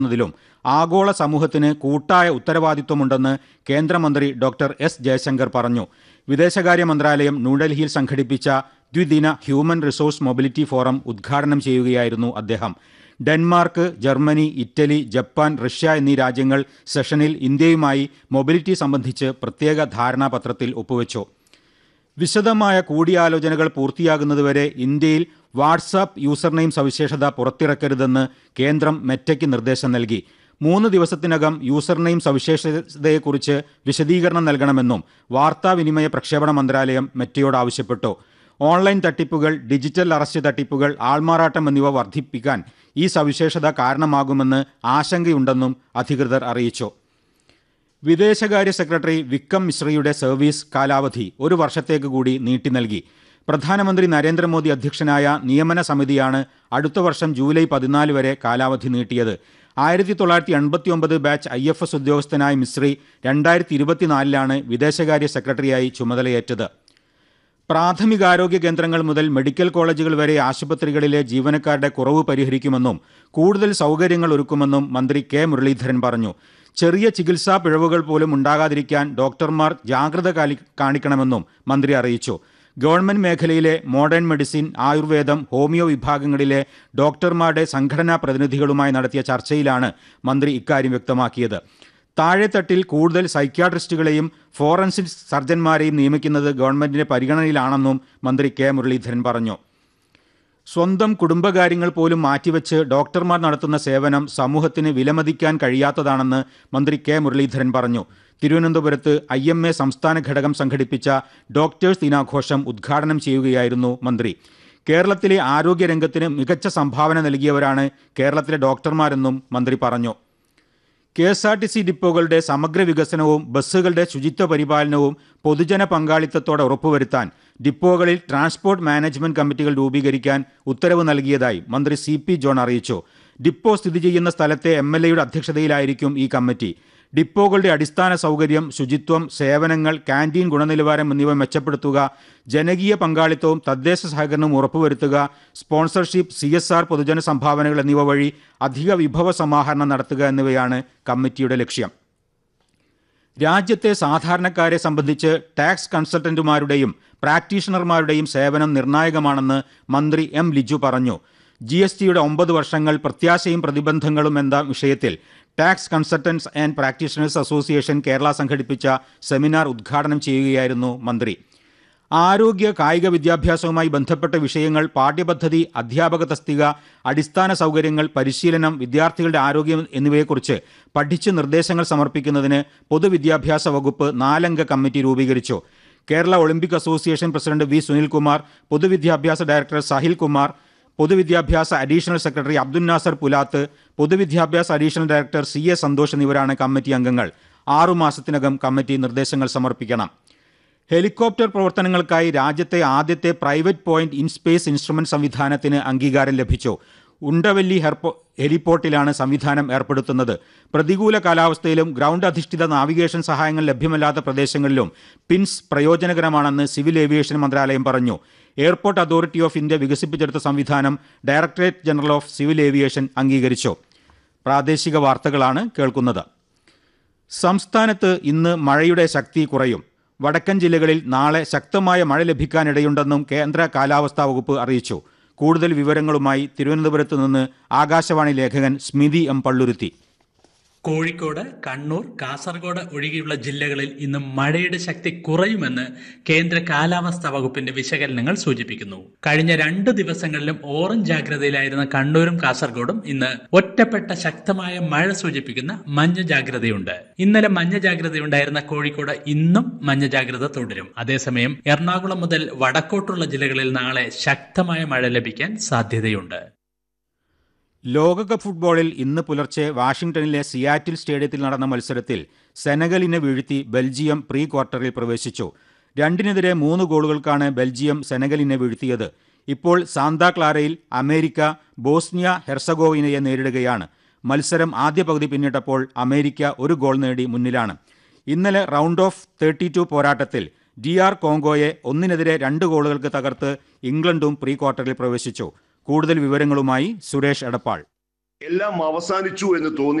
ും ആഗോള സമൂഹത്തിന് കൂട്ടായ ഉത്തരവാദിത്വമുണ്ടെന്ന് കേന്ദ്രമന്ത്രി ഡോക്ടർ എസ് ജയശങ്കർ പറഞ്ഞു. വിദേശകാര്യ മന്ത്രാലയം ന്യൂഡൽഹിയിൽ സംഘടിപ്പിച്ച ദ്വിദിന ഹ്യൂമൻ റിസോഴ്സ് മൊബിലിറ്റി ഫോറം ഉദ്ഘാടനം ചെയ്യുകയായിരുന്നു അദ്ദേഹം. Denmark, Germany, Italy, Japan, Russia എന്നീ രാജ്യങ്ങൾ സെഷനിൽ ഇന്ത്യയുമായി മൊബിലിറ്റി സംബന്ധിച്ച് പ്രത്യേക ധാരണാപത്രത്തിൽ ഒപ്പുവെച്ചു. വിശദമായ കൂടിയാലോചനകൾ പൂർത്തിയാകുന്നതുവരെ ഇന്ത്യയിൽ വാട്സാപ്പ് യൂസർനെയിം സവിശേഷത പുറത്തിറക്കരുതെന്ന് കേന്ദ്രം മെറ്റയ്ക്ക് നിർദ്ദേശം നൽകി. 3 ദിവസത്തിനകം യൂസർനെയിം സവിശേഷതയെക്കുറിച്ച് വിശദീകരണം നൽകണമെന്നും വാർത്താവിനിമയ പ്രക്ഷേപണ മന്ത്രാലയം മെറ്റയോട് ആവശ്യപ്പെട്ടു. ഓൺലൈൻ തട്ടിപ്പുകൾ, ഡിജിറ്റൽ അറസ്റ്റ് തട്ടിപ്പുകൾ, ആൾമാറാട്ടം എന്നിവ വർദ്ധിപ്പിക്കാൻ ഈ സവിശേഷത കാരണമാകുമെന്ന് ആശങ്കയുണ്ടെന്നും അധികൃതർ അറിയിച്ചു. വിദേശകാര്യ സെക്രട്ടറി വിക്രം മിശ്രയുടെ സർവീസ് കാലാവധി 1 വർഷത്തേക്ക് കൂടി നീട്ടി നൽകി. പ്രധാനമന്ത്രി നരേന്ദ്രമോദി അധ്യക്ഷനായ നിയമന സമിതിയാണ് അടുത്ത വർഷം ജൂലൈ 14 വരെ കാലാവധി നീട്ടിയത്. 1989 ബാച്ച് IFS ഉദ്യോഗസ്ഥനായ മിശ്രി 2024 വിദേശകാര്യ സെക്രട്ടറിയായി ചുമതലയേറ്റത്. പ്രാഥമികാരോഗ്യ കേന്ദ്രങ്ങൾ മുതൽ മെഡിക്കൽ കോളേജുകൾ വരെ ആശുപത്രികളിലെ ജീവനക്കാരുടെ കുറവ് പരിഹരിക്കുമെന്നും കൂടുതൽ സൗകര്യങ്ങൾ ഒരുക്കുമെന്നും മന്ത്രി കെ മുരളീധരൻ പറഞ്ഞു. ചെറിയ ചികിത്സാ പിഴവുകൾ പോലും ഉണ്ടാകാതിരിക്കാൻ ഡോക്ടർമാർ ജാഗ്രത കാണിക്കണമെന്നും മന്ത്രി അറിയിച്ചു. ഗവൺമെന്റ് മേഖലയിലെ മോഡേൺ മെഡിസിൻ, ആയുർവേദം, ഹോമിയോ വിഭാഗങ്ങളിലെ ഡോക്ടർമാരുടെ സംഘടനാ പ്രതിനിധികളുമായി നടത്തിയ ചർച്ചയിലാണ് മന്ത്രി ഇക്കാര്യം വ്യക്തമാക്കിയത്. താഴെത്തട്ടിൽ കൂടുതൽ സൈക്യാട്രിസ്റ്റുകളെയും ഫോറൻസിക് സർജന്മാരെയും നിയമിക്കുന്നത് ഗവൺമെന്റിന്റെ പരിഗണനയിലാണെന്നും മന്ത്രി കെ മുരളീധരൻ പറഞ്ഞു. സ്വന്തം കുടുംബകാര്യങ്ങൾ പോലും മാറ്റിവെച്ച് ഡോക്ടർമാർ നടത്തുന്ന സേവനം സമൂഹത്തിന് വിലമതിക്കാൻ കഴിയാത്തതാണെന്ന് മന്ത്രി കെ മുരളീധരൻ പറഞ്ഞു. തിരുവനന്തപുരത്ത് IMA സംസ്ഥാന ഘടകം സംഘടിപ്പിച്ച ഡോക്ടേഴ്സ് ദിനാഘോഷം ഉദ്ഘാടനം ചെയ്യുകയായിരുന്നു മന്ത്രി. കേരളത്തിലെ ആരോഗ്യരംഗത്തിന് മികച്ച സംഭാവന നൽകിയവരാണ് കേരളത്തിലെ ഡോക്ടർമാരെന്നും മന്ത്രി പറഞ്ഞു. KSRTC ഡിപ്പോകളുടെ സമഗ്ര വികസനവും ബസ്സുകളുടെ ശുചിത്വ പരിപാലനവും പൊതുജന പങ്കാളിത്തത്തോടെ ഉറപ്പുവരുത്താൻ ഡിപ്പോകളിൽ ട്രാൻസ്പോർട്ട് മാനേജ്മെന്റ് കമ്മിറ്റികൾ രൂപീകരിക്കാൻ ഉത്തരവ് നൽകിയതായി മന്ത്രി CP ജോൺ അറിയിച്ചു. ഡിപ്പോ സ്ഥിതി ചെയ്യുന്ന സ്ഥലത്തെ MLAയുടെ അധ്യക്ഷതയിലായിരിക്കും ഈ കമ്മിറ്റി. ഡിപ്പോകളുടെ അടിസ്ഥാന സൗകര്യം, ശുചിത്വം, സേവനങ്ങൾ, കാന്റീൻ ഗുണനിലവാരം എന്നിവ മെച്ചപ്പെടുത്തുക, ജനകീയ പങ്കാളിത്തവും തദ്ദേശ സഹകരണവും ഉറപ്പുവരുത്തുക, സ്പോൺസർഷിപ്പ്, CSR, പൊതുജന സംഭാവനകൾ എന്നിവ വഴി അധിക വിഭവ സമാഹരണം നടത്തുക എന്നിവയാണ് കമ്മിറ്റിയുടെ ലക്ഷ്യം. രാജ്യത്തെ സാധാരണക്കാരെ സംബന്ധിച്ച് ടാക്സ് കൺസൾട്ടന്റുമാരുടെയും പ്രാക്ടീഷണർമാരുടെയും സേവനം നിർണായകമാണെന്ന് മന്ത്രി M. ലിജു പറഞ്ഞു. GSTയുടെ 9 വർഷങ്ങൾ പ്രത്യാശയും പ്രതിബന്ധങ്ങളും എന്ന വിഷയത്തിൽ tax consultants and practitioners association Kerala സംഘടിപ്പിച്ച സെമിനാർ ഉദ്ഘാടനം ചെയ്യുകയായിരുന്നു മന്ത്രി. ആരോഗ്യ കായിക വിദ്യാഭ്യാസവുമായി ബന്ധപ്പെട്ട വിഷയങ്ങൾ, പാഠ്യപദ്ധതി, അധ്യാപക തസ്തിക, അടിസ്ഥാന സൗകര്യങ്ങൾ, പരിശീലനം, വിദ്യാർത്ഥികളുടെ ആരോഗ്യം എന്നിവയെക്കുറിച്ച് പഠിച്ച് നിർദ്ദേശങ്ങൾ സമർപ്പിക്കുന്നതിന് പൊതുവിദ്യാഭ്യാസ വകുപ്പ് 4 അംഗ കമ്മിറ്റി രൂപീകരിച്ചു. Kerala Olympic association president V. Sunilkumar, പൊതുവിദ്യാഭ്യാസ ഡയറക്ടർ സാഹിൽ കുമാർ, പൊതുവിദ്യാഭ്യാസ അഡീഷണൽ സെക്രട്ടറി അബ്ദുൽ നാസർ പുലാത്ത്, പൊതുവിദ്യാഭ്യാസ അഡീഷണൽ ഡയറക്ടർ CA സന്തോഷ് എന്നിവരാണ് കമ്മിറ്റി അംഗങ്ങൾ. 6 മാസത്തിനകം കമ്മിറ്റി നിർദ്ദേശങ്ങൾ സമർപ്പിക്കണം. ഹെലികോപ്റ്റർ പ്രവർത്തനങ്ങൾക്കായി രാജ്യത്തെ ആദ്യത്തെ private point in space instrument സംവിധാനത്തിന് അംഗീകാരം ലഭിച്ചു. ഉണ്ടവല്ലി ഹെലിപോർട്ടിലാണ് സംവിധാനം ഏർപ്പെടുത്തുന്നത്. പ്രതികൂല കാലാവസ്ഥയിലും ഗ്രൗണ്ട് അധിഷ്ഠിത നാവിഗേഷൻ സഹായങ്ങൾ ലഭ്യമല്ലാത്ത പ്രദേശങ്ങളിലും പിൻസ് പ്രയോജനകരമാണെന്ന് സിവിൽ ഏവിയേഷൻ മന്ത്രാലയം പറഞ്ഞു. എയർപോർട്ട് അതോറിറ്റി ഓഫ് ഇന്ത്യ വികസിപ്പിച്ചെടുത്ത സംവിധാനം directorate general of civil aviation അംഗീകരിച്ചു. പ്രാദേശിക വാർത്തകളാണ് കേൾക്കുന്നത്. സംസ്ഥാനത്ത് ഇന്ന് മഴയുടെ ശക്തി കുറയും. വടക്കൻ ജില്ലകളിൽ നാളെ ശക്തമായ മഴ ലഭിക്കാനിടയുണ്ടെന്നും കേന്ദ്ര കാലാവസ്ഥാ വകുപ്പ് അറിയിച്ചു. കൂടുതൽ വിവരങ്ങളുമായി തിരുവനന്തപുരത്ത് നിന്ന് ആകാശവാണി ലേഖകൻ സ്മിതി M. പള്ളുരുത്തി. കോഴിക്കോട്, കണ്ണൂർ, കാസർഗോഡ് ഒഴികെയുള്ള ജില്ലകളിൽ ഇന്ന് മഴയുടെ ശക്തി കുറയുമെന്ന് കേന്ദ്ര കാലാവസ്ഥാ വകുപ്പിന്റെ വിശകലനങ്ങൾ സൂചിപ്പിക്കുന്നു. കഴിഞ്ഞ 2 ദിവസങ്ങളിലും ഓറഞ്ച് ജാഗ്രതയിലായിരുന്ന കണ്ണൂരും കാസർഗോഡും ഇന്ന് ഒറ്റപ്പെട്ട ശക്തമായ മഴ സൂചിപ്പിക്കുന്ന മഞ്ഞ ജാഗ്രതയുണ്ട്. ഇന്നലെ മഞ്ഞ ജാഗ്രതയുണ്ടായിരുന്ന കോഴിക്കോട് ഇന്നും മഞ്ഞ ജാഗ്രത തുടരും. അതേസമയം എറണാകുളം മുതൽ വടക്കോട്ടുള്ള ജില്ലകളിൽ നാളെ ശക്തമായ മഴ ലഭിക്കാൻ സാധ്യതയുണ്ട്. ലോകകപ്പ് ഫുട്ബോളിൽ ഇന്ന് പുലർച്ചെ വാഷിംഗ്ടണിലെ സിയാറ്റിൽ സ്റ്റേഡിയത്തിൽ നടന്ന മത്സരത്തിൽ സെനഗലിനെ വീഴ്ത്തി ബെൽജിയം പ്രീ ക്വാർട്ടറിൽ പ്രവേശിച്ചു. 2-3 ഗോളുകൾക്കാണ് ബെൽജിയം സെനഗലിനെ വീഴ്ത്തിയത്. ഇപ്പോൾ സാന്താ ക്ലാരയിൽ അമേരിക്ക ബോസ്നിയ ഹെർസഗോവിനയെ നേരിടുകയാണ്. മത്സരം ആദ്യ പകുതി പിന്നിട്ടപ്പോൾ അമേരിക്ക 1 ഗോൾ നേടി മുന്നിലാണ്. ഇന്നലെ റൗണ്ട് ഓഫ് 32 പോരാട്ടത്തിൽ DR കോങ്കോയെ 1-2 ഗോളുകൾക്ക് തകർത്ത് ഇംഗ്ലണ്ടും പ്രീ ക്വാർട്ടറിൽ പ്രവേശിച്ചു. കൂടുതൽ വിവരങ്ങളുമായി സുരേഷ് എടപ്പാൾ. എല്ലാം അവസാനിച്ചു എന്ന് തോന്നി